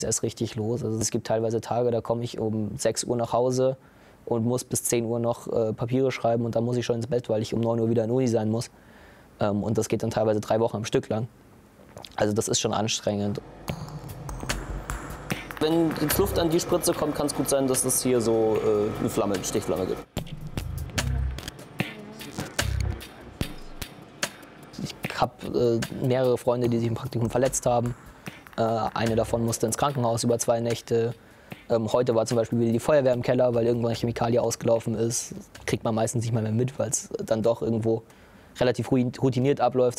ist richtig los. Also es gibt teilweise Tage, da komme ich um 6 Uhr nach Hause und muss bis 10 Uhr noch Papiere schreiben und dann muss ich schon ins Bett, weil ich um 9 Uhr wieder in der Uni sein muss. Und das geht dann teilweise 3 Wochen am Stück lang. Also das ist schon anstrengend. Wenn jetzt Luft an die Spritze kommt, kann es gut sein, dass es hier so eine Flamme, eine Stichflamme gibt. Ich habe mehrere Freunde, die sich im Praktikum verletzt haben. Eine davon musste ins Krankenhaus über 2 Nächte. Heute war zum Beispiel wieder die Feuerwehr im Keller, weil irgendwo eine Chemikalie ausgelaufen ist. Kriegt man meistens nicht mal mehr mit, weil es dann doch irgendwo relativ routiniert abläuft.